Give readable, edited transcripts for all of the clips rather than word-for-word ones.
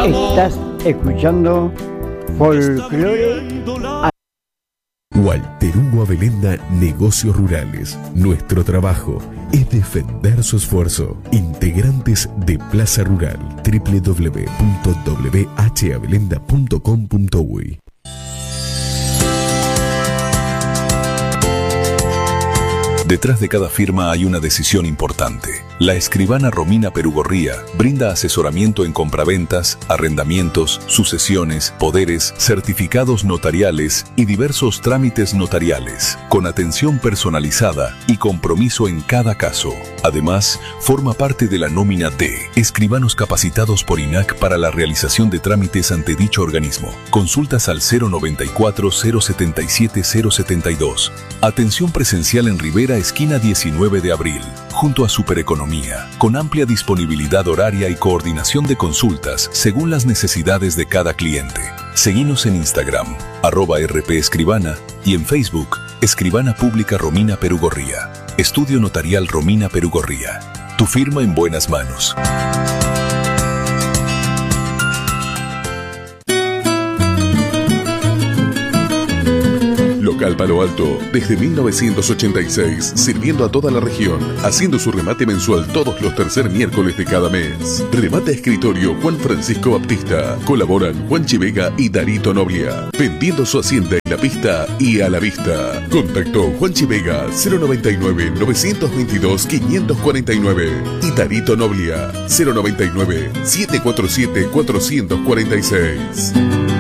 Estás escuchando Folclore. Walter Hugo Abelenda, Negocios Rurales. Nuestro trabajo es defender su esfuerzo. Integrantes de Plaza Rural. www.whabelenda.com.uy. Detrás de cada firma hay una decisión importante. La escribana Romina Perugorría brinda asesoramiento en compraventas, arrendamientos, sucesiones, poderes, certificados notariales y diversos trámites notariales, con atención personalizada y compromiso en cada caso. Además, forma parte de la nómina de escribanos capacitados por INAC para la realización de trámites ante dicho organismo. Consultas al 094-077-072. Atención presencial en Rivera, esquina 19 de abril, junto a Supereconomía, con amplia disponibilidad horaria y coordinación de consultas según las necesidades de cada cliente. Seguinos en Instagram, @rpescribana, y en Facebook, Escribana Pública Romina Perugorría. Estudio Notarial Romina Perugorría. Tu firma en buenas manos. Local Palo Alto, desde 1986, sirviendo a toda la región, haciendo su remate mensual todos los tercer miércoles de cada mes. Remate escritorio Juan Francisco Baptista. Colaboran Juanchi Vega y Darito Noblia, vendiendo su hacienda en la pista y a la vista. Contacto Juanchi Vega 099-922-549 y Darito Noblia 099-747-446.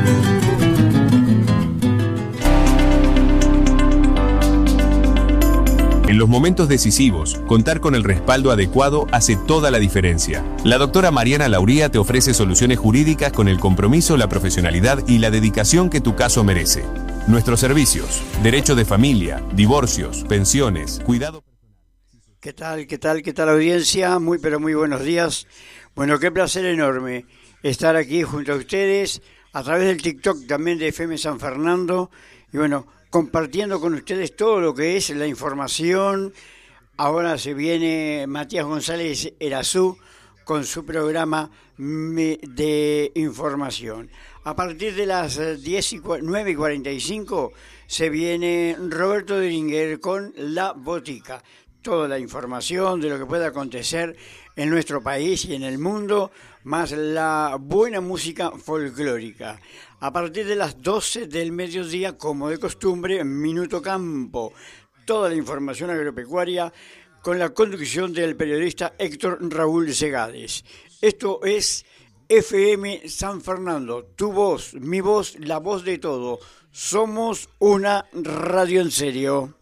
En los momentos decisivos, contar con el respaldo adecuado hace toda la diferencia. La doctora Mariana Lauría te ofrece soluciones jurídicas con el compromiso, la profesionalidad y la dedicación que tu caso merece. Nuestros servicios: derecho de familia, divorcios, pensiones, cuidado personal. ¿Qué tal audiencia? Muy buenos días. Bueno, qué placer enorme estar aquí junto a ustedes a través del TikTok también de FM San Fernando. Y bueno, compartiendo con ustedes todo lo que es la información. Ahora se viene Matías González Erazú con su programa de información. A partir de las 9:45 se viene Roberto Deringer con La Botica. Toda la información de lo que pueda acontecer en nuestro país y en el mundo, más la buena música folclórica. A partir de las 12 del mediodía, como de costumbre, Minuto Campo. Toda la información agropecuaria con la conducción del periodista Héctor Raúl Segades. Esto es FM San Fernando, tu voz, mi voz, la voz de todo. Somos una radio en serio.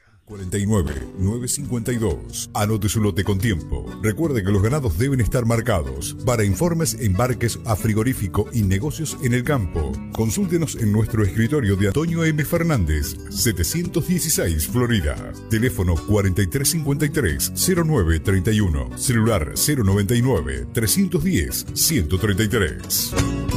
49-952. Anote su lote con tiempo. Recuerde que los ganados deben estar marcados. Para informes, embarques a frigorífico y negocios en el campo, consúltenos en nuestro escritorio de Antonio M. Fernández, 716 Florida. Teléfono 4353-0931. Celular 099-310-133.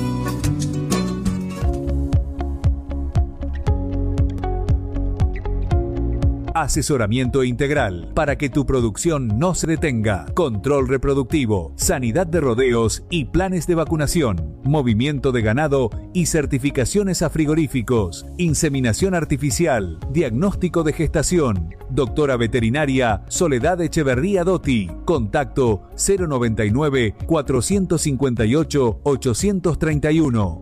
Asesoramiento integral para que tu producción no se detenga. Control reproductivo, sanidad de rodeos y planes de vacunación. Movimiento de ganado y certificaciones a frigoríficos. Inseminación artificial. Diagnóstico de gestación. Doctora veterinaria Soledad Echeverría Dotti. Contacto 099-458-831.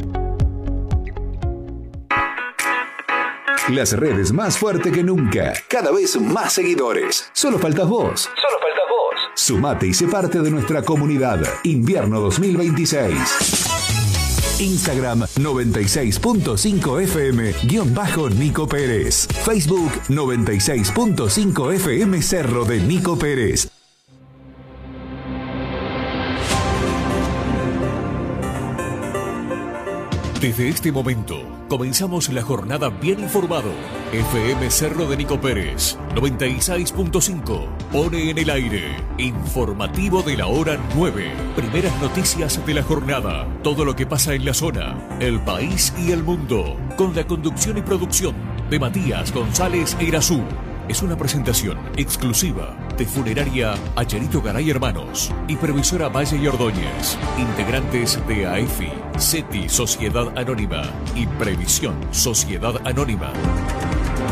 Las redes más fuerte que nunca. Cada vez más seguidores. Solo faltas vos. Sumate y sé parte de nuestra comunidad. Invierno 2026. Instagram 96.5 FM _Nico Pérez. Facebook 96.5 FM Cerro de Nico Pérez. Desde este momento comenzamos la jornada bien informado. FM Cerro de Nico Pérez 96.5 pone en el aire informativo de la hora 9. Primeras noticias de la jornada. Todo lo que pasa en la zona, el país y el mundo. Con la conducción y producción de Matías González Erazú. es una presentación exclusiva de Funeraria Acherito Garay Hermanos y Previsora Valle y Ordóñez, integrantes de AEFI, CETI Sociedad Anónima y Previsión Sociedad Anónima.